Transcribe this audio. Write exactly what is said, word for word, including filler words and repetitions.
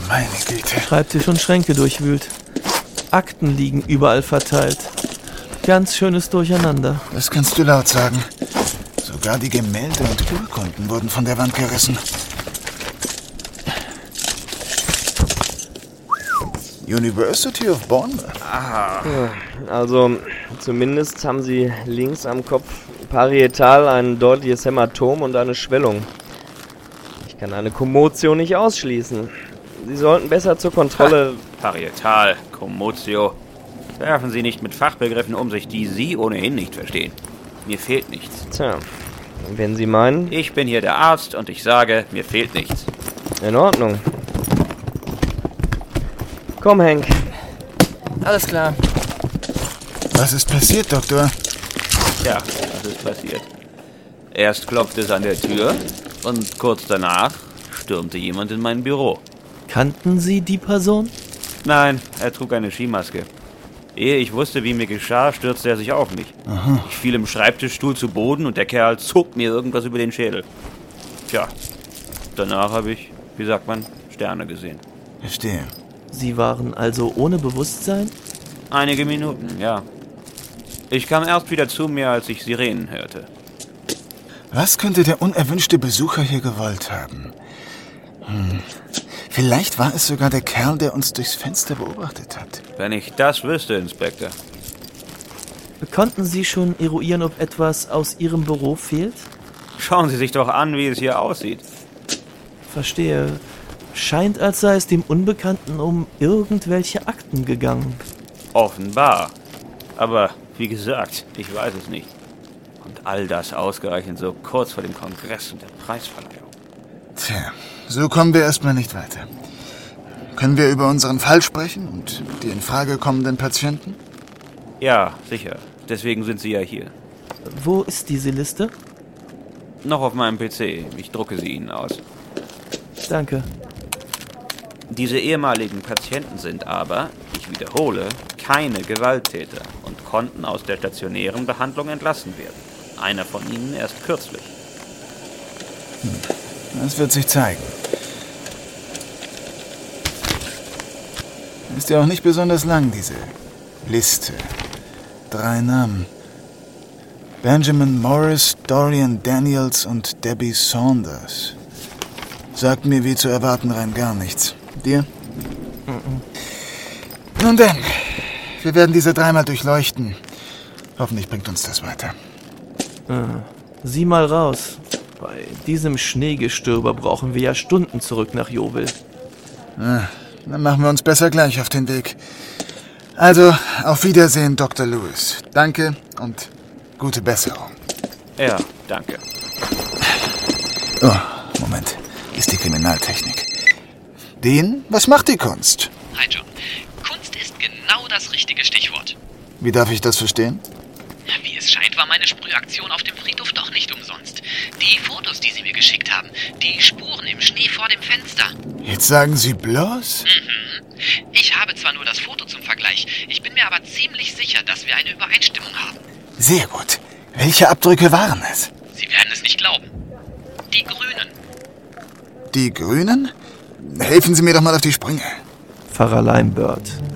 Meine Güte. Schreibtisch und Schränke durchwühlt. Akten liegen überall verteilt. Ganz schönes Durcheinander. Das kannst du laut sagen. Sogar die Gemälde und Urkunden wurden von der Wand gerissen. University of Bournemouth. Ah, also zumindest haben sie links am Kopf parietal ein deutliches Hämatom und eine Schwellung. Ich kann eine Kommotio nicht ausschließen. Sie sollten besser zur Kontrolle... Ha, parietal, Kommotio. Werfen Sie nicht mit Fachbegriffen um sich, die Sie ohnehin nicht verstehen. Mir fehlt nichts. Tja, wenn Sie meinen... Ich bin hier der Arzt und ich sage, mir fehlt nichts. In Ordnung. Komm, Hank. Alles klar. Was ist passiert, Doktor? Tja, was ist passiert? Erst klopfte es an der Tür und kurz danach stürmte jemand in mein Büro. Kannten Sie die Person? Nein, er trug eine Skimaske. Ehe ich wusste, wie mir geschah, stürzte er sich auf mich. Aha. Ich fiel im Schreibtischstuhl zu Boden und der Kerl zog mir irgendwas über den Schädel. Tja, danach habe ich, wie sagt man, Sterne gesehen. Verstehe. Sie waren also ohne Bewusstsein? Einige Minuten, ja. Ich kam erst wieder zu mir, als ich Sirenen hörte. Was könnte der unerwünschte Besucher hier gewollt haben? Hm. Vielleicht war es sogar der Kerl, der uns durchs Fenster beobachtet hat. Wenn ich das wüsste, Inspektor. Konnten Sie schon eruieren, ob etwas aus Ihrem Büro fehlt? Schauen Sie sich doch an, wie es hier aussieht. Verstehe. Scheint, als sei es dem Unbekannten um irgendwelche Akten gegangen. Offenbar. Aber, wie gesagt, ich weiß es nicht. Und all das ausgerechnet so kurz vor dem Kongress und der Preisverleihung. Tja, so kommen wir erstmal nicht weiter. Können wir über unseren Fall sprechen und die in Frage kommenden Patienten? Ja, sicher. Deswegen sind Sie ja hier. Wo ist diese Liste? Noch auf meinem P C. Ich drucke sie Ihnen aus. Danke. Diese ehemaligen Patienten sind aber, ich wiederhole, keine Gewalttäter und konnten aus der stationären Behandlung entlassen werden. Einer von ihnen erst kürzlich. Das wird sich zeigen. Ist ja auch nicht besonders lang, diese Liste. Drei Namen. Benjamin Morris, Dorian Daniels und Debbie Saunders. Sagt mir wie zu erwarten rein gar nichts. Dir? Mhm. Nun denn, wir werden diese dreimal durchleuchten. Hoffentlich bringt uns das weiter. Ah, sieh mal raus. Bei diesem Schneegestöber brauchen wir ja Stunden zurück nach Yeovil. Ah, dann machen wir uns besser gleich auf den Weg. Also, auf Wiedersehen, Doktor Lewis. Danke und gute Besserung. Ja, danke. Oh, Moment. Ist die Kriminaltechnik. Dean, was macht die Kunst? Hi, John. Kunst ist genau das richtige Stichwort. Wie darf ich das verstehen? Wie es scheint, war meine Sprühaktion auf dem Friedhof doch nicht umsonst. Die Fotos, die Sie mir geschickt haben, die Spuren im Schnee vor dem Fenster. Jetzt sagen Sie bloß? Mhm. Ich habe zwar nur das Foto zum Vergleich, ich bin mir aber ziemlich sicher, dass wir eine Übereinstimmung haben. Sehr gut. Welche Abdrücke waren es? Sie werden es nicht glauben. Die Grünen. Die Grünen? Helfen Sie mir doch mal auf die Sprünge. Pfarrer Limebird.